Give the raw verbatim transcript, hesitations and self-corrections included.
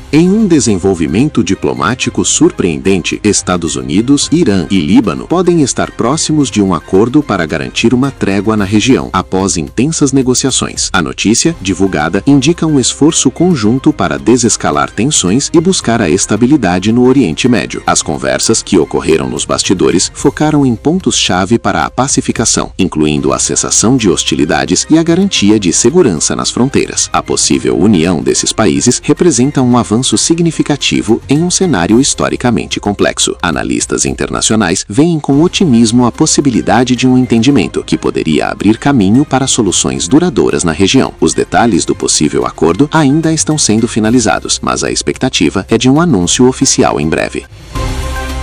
Em um desenvolvimento diplomático surpreendente, Estados Unidos, Irã e Líbano podem estar próximos de um acordo para garantir uma trégua na região, após intensas negociações. A notícia, divulgada, indica um esforço conjunto para desescalar tensões e buscar a estabilidade no Oriente Médio. As conversas, que ocorreram nos bastidores, focaram em pontos-chave para a pacificação, incluindo a cessação de hostilidades e a garantia de segurança nas fronteiras. A possível união desses países representa um avanço significativo em um cenário historicamente complexo. Analistas internacionais veem com otimismo a possibilidade de um entendimento que poderia abrir caminho para soluções duradouras na região. Os detalhes do possível acordo ainda estão sendo finalizados, mas a expectativa é de um anúncio oficial em breve.